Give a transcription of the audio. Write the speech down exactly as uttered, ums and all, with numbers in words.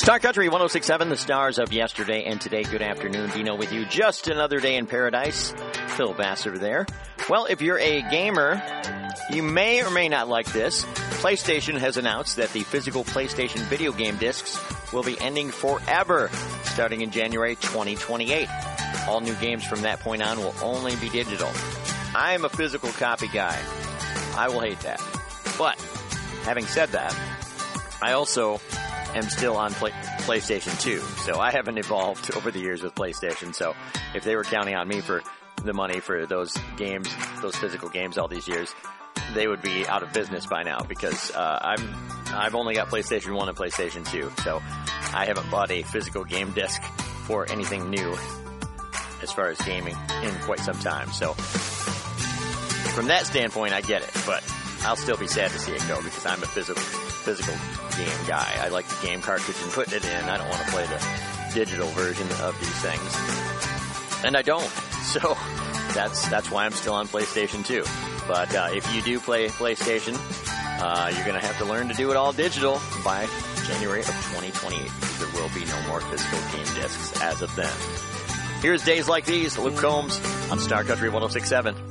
Star Country one oh six point seven, the stars of yesterday and today. Good afternoon. Dino with you. Just another day in paradise. Phil Vassar there. Well, if you're a gamer, you may or may not like this. PlayStation has announced that the physical PlayStation video game discs will be ending forever, starting in January twenty twenty-eight. All new games from that point on will only be digital. I am a physical copy guy. I will hate that. But, having said that, I also am still on play- PlayStation two, so I haven't evolved over the years with PlayStation. So if they were counting on me for the money for those games, those physical games all these years, they would be out of business by now, because uh, I'm I've only got PlayStation one and PlayStation two, so I haven't bought a physical game disc for anything new as far as gaming in quite some time. So from that standpoint, I get it, but I'll still be sad to see it go, because I'm a physical physical game guy. I like the game cartridge and putting it in. I don't want to play the digital version of these things, and I don't. So that's that's why I'm still on PlayStation two. But uh, if you do play PlayStation, uh, you're going to have to learn to do it all digital by January of twenty twenty-eight, because there will be no more physical game discs as of then. Here's Days Like These, Luke Combs on Star Country one oh six point seven.